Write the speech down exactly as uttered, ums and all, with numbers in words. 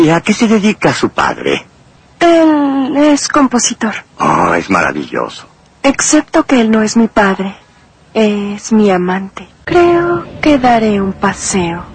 ¿Y a qué se dedica su padre? Él es compositor. Oh, es maravilloso. Excepto que él no es mi padre. Es mi amante. Creo que daré un paseo.